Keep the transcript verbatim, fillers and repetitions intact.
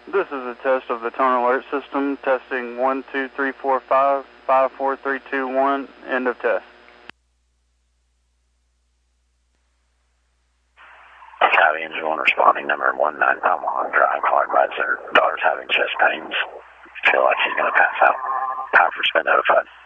This is a test of the tone alert system. Testing one, two, three, four, five, five, four, three, two, one. End of test. Copy, engine one responding, number one nine Tomahawk Drive. Caller advised her daughter's having chest pains. Feel like she's going to pass out. Power for spin notified.